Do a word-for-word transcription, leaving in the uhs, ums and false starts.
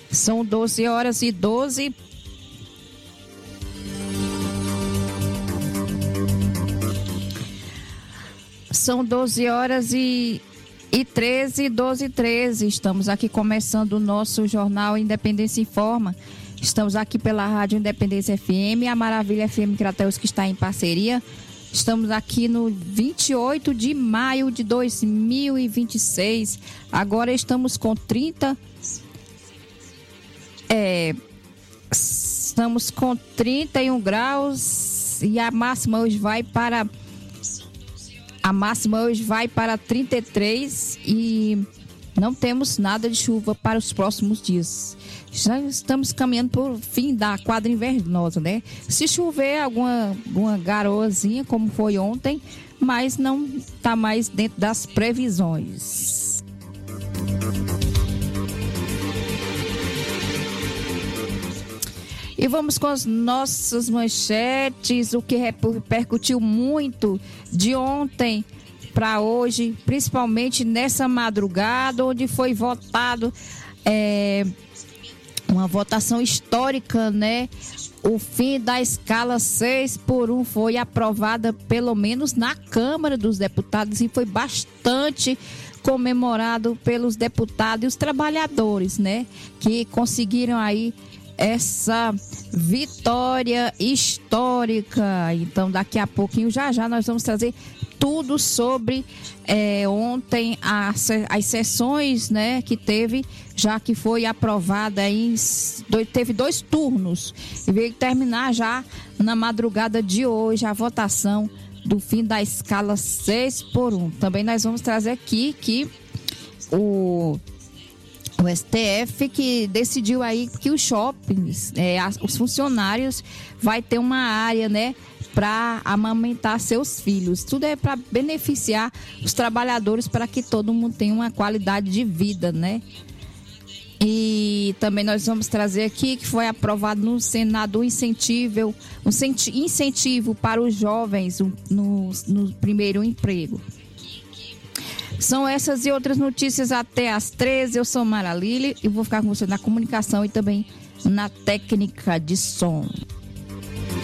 São doze horas e doze. São doze horas e, e treze, doze e treze. Estamos aqui começando o nosso jornal Independência Informa. Estamos aqui pela Rádio Independência F M, a Maravilha F M Crateus, que está em parceria. Estamos aqui no vinte e oito de maio de dois mil e vinte e seis. Agora estamos com trinta. É, estamos com trinta e um graus e a máxima hoje vai para a máxima hoje vai para trinta e três e não temos nada de chuva para os próximos dias. Já estamos caminhando para o fim da quadra invernosa, né? Se chover alguma, alguma garoazinha, como foi ontem, mas não está mais dentro das previsões. E vamos com as nossas manchetes, o que repercutiu muito de ontem para hoje, principalmente nessa madrugada, onde foi votado é, uma votação histórica, né? O fim da escala seis por um foi aprovada, pelo menos na Câmara dos Deputados, e foi bastante comemorado pelos deputados e os trabalhadores, né? Que conseguiram aí essa vitória histórica. Então, daqui a pouquinho, já já, nós vamos trazer tudo sobre é, ontem as, as sessões, né, que teve, já que foi aprovada em dois, teve dois turnos e veio terminar já na madrugada de hoje a votação do fim da escala seis por um. Também nós vamos trazer aqui que o O S T F que decidiu aí que os shoppings, é, os funcionários vai ter uma área, né, para amamentar seus filhos. Tudo é para beneficiar os trabalhadores, para que todo mundo tenha uma qualidade de vida, né? E também nós vamos trazer aqui que foi aprovado no Senado um incentivo, um incentivo para os jovens no, no primeiro emprego. São essas e outras notícias até às treze. Eu sou Mara Lili e vou ficar com você na comunicação e também na técnica de som.